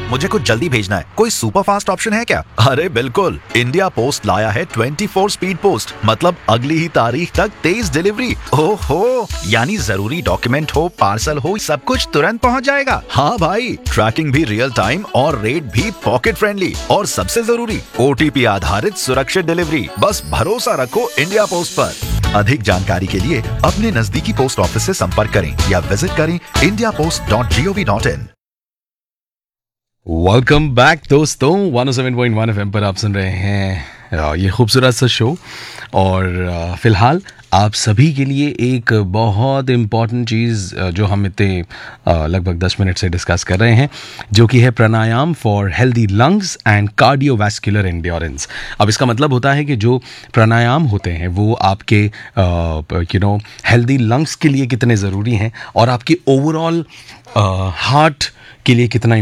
मुझे कुछ जल्दी भेजना है, कोई सुपर फास्ट ऑप्शन है क्या? अरे बिल्कुल, इंडिया पोस्ट लाया है 24 स्पीड पोस्ट, मतलब अगली ही तारीख तक तेज डिलीवरी। ओहो, यानी जरूरी डॉक्यूमेंट हो, पार्सल हो, सब कुछ तुरंत पहुंच जाएगा। हाँ भाई, ट्रैकिंग भी रियल टाइम और रेट भी पॉकेट फ्रेंडली, और सबसे जरूरी OTP आधारित सुरक्षित डिलीवरी। बस भरोसा रखो इंडिया पोस्ट पर। अधिक जानकारी के लिए अपने नजदीकी पोस्ट ऑफिस से संपर्क करें या विजिट करें indiapost.gov.in। वेलकम बैक दोस्तों, 107.1 FM पर आप सुन रहे हैं ये खूबसूरत सा शो। और फिलहाल आप सभी के लिए एक बहुत इम्पॉर्टेंट चीज़ जो हम इतने लगभग 10 मिनट से डिस्कस कर रहे हैं, जो कि है प्राणायाम for healthy lungs and cardiovascular endurance. अब इसका मतलब होता है कि जो प्राणायाम होते हैं वो आपके हेल्दी लंग्स के लिए कितने ज़रूरी हैं और आपके ओवरऑल हार्ट के लिए कितना